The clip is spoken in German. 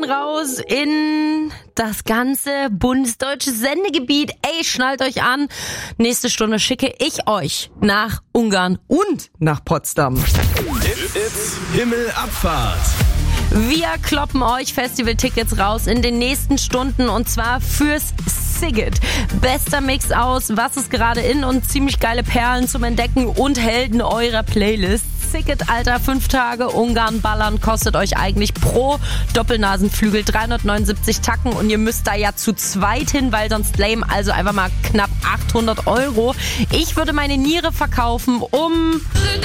raus in das ganze bundesdeutsche Sendegebiet. Ey, schnallt euch an. Nächste Stunde schicke ich euch nach Ungarn und nach Potsdam. It's Himmelabfahrt. Wir kloppen euch Festivaltickets raus in den nächsten Stunden und zwar fürs Siget. Bester Mix aus, was ist gerade in und ziemlich geile Perlen zum Entdecken und Helden eurer Playlist. Siget, Alter, 5 Tage Ungarn ballern kostet euch eigentlich pro Doppelnasenflügel 379 Tacken und ihr müsst da ja zu zweit hin, weil sonst lame, also einfach mal knapp 800 €. Ich würde meine Niere verkaufen, um